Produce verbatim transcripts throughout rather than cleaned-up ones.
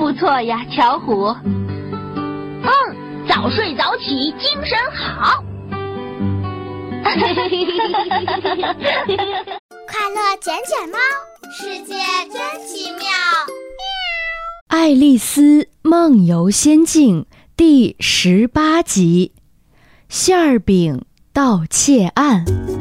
不错呀，巧虎。嗯，早睡早起，精神好。 快乐捡捡猫，世界真奇妙。 爱丽丝梦游仙境第十八集，馅儿饼盗窃案。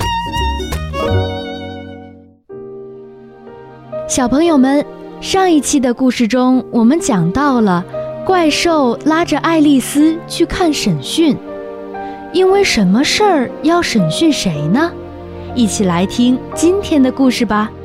小朋友们，上一期的故事中，我们讲到了怪兽拉着爱丽丝去看审讯，因为什么事儿要审讯谁呢？一起来听今天的故事吧。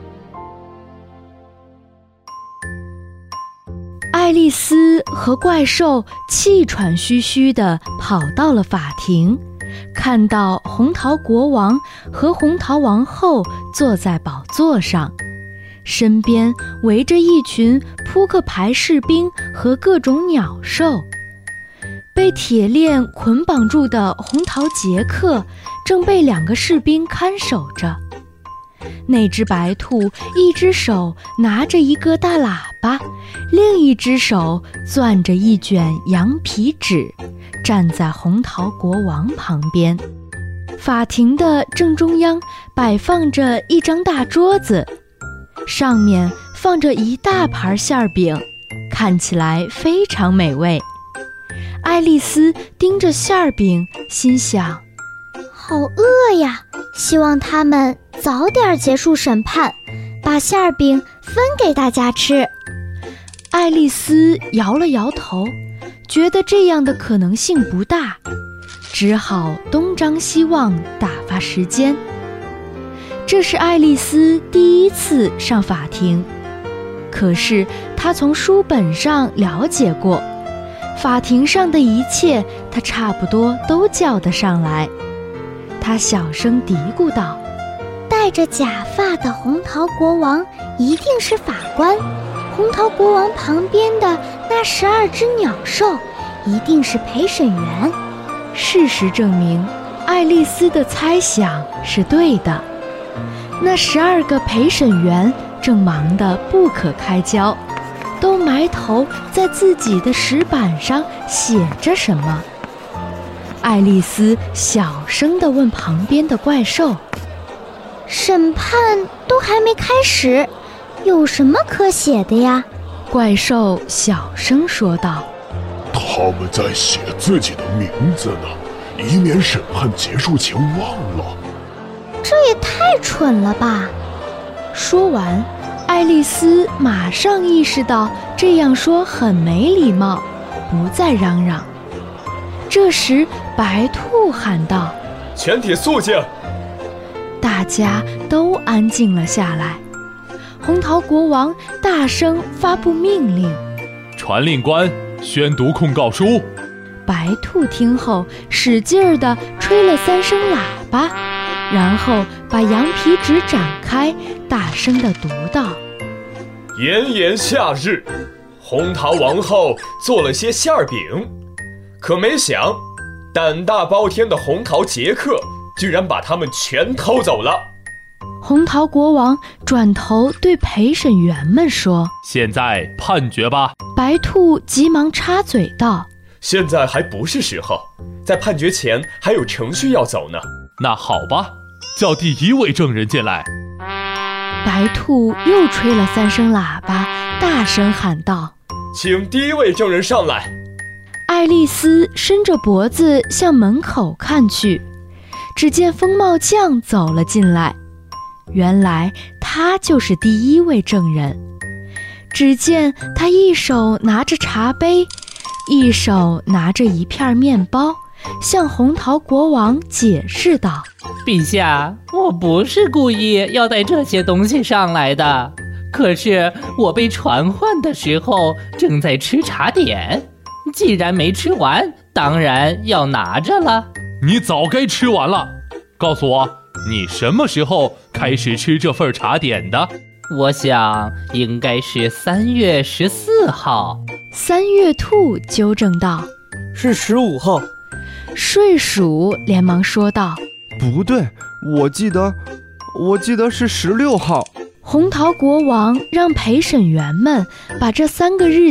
爱丽丝和怪兽气喘吁吁地跑到了法庭，看到红桃国王和红桃王后坐在宝座上，身边围着一群扑克牌士兵和各种鸟兽。被铁链捆绑住的红桃杰克正被两个士兵看守着。那只白兔一只手拿着一个大喇叭，另一只手攥着一卷羊皮纸，站在红桃国王旁边。法庭的正中央摆放着一张大桌子，上面放着一大盘馅儿饼，看起来非常美味。爱丽丝盯着馅儿饼，心想： 好饿呀，希望他们早点结束审判，把馅儿饼分给大家吃。 爱丽丝摇了摇头，觉得这样的可能性不大，只好东张西望打发时间。这是爱丽丝第一次上法庭，可是她从书本上了解过，法庭上的一切她差不多都叫得上来。她小声嘀咕道： 戴着假发的红桃国王一定是法官，红桃国王旁边的那十二只鸟兽一定是陪审员。 事实证明，爱丽丝的猜想是对的。那十二个陪审员正忙得不可开交，都埋头在自己的石板上写着什么。爱丽丝小声地问旁边的怪兽： 审判都还没开始，有什么可写的呀？ 怪兽小声说道： 他们在写自己的名字呢，以免审判结束前忘了。 这也太蠢了吧！ 说完，爱丽丝马上意识到这样说很没礼貌，不再嚷嚷。这时白兔喊道： 全体肃静！ 大家都安静了下来。红桃国王大声发布命令： 传令官宣读控告书。 白兔听后使劲儿地吹了三声喇叭，然后把羊皮纸展开，大声地读道： 炎炎夏日，红桃王后做了些馅儿饼，可没想胆大包天的红桃杰克居然把它们全偷走了。 红桃国王转头对陪审员们说： 现在判决吧。 白兔急忙插嘴道： 现在还不是时候，在判决前还有程序要走呢。那好吧，叫第一位证人进来。 白兔又吹了三声喇叭，大声喊道： 请第一位证人上来。 爱丽丝伸着脖子向门口看去，只见风帽匠走了进来。原来他就是第一位证人。只见他一手拿着茶杯，一手拿着一片面包，向红桃国王解释道： 陛下，我不是故意要带这些东西上来的，可是我被传唤的时候正在吃茶点，既然没吃完，当然要拿着了。 你早该吃完了，告诉我，你什么时候开始吃这份茶点的？ 我想应该是三月十四号。 三月兔纠正道： 是十五号。 睡鼠连忙说道： 不对，我记得我记得是十六号。 红桃国王让陪审员们把这三个日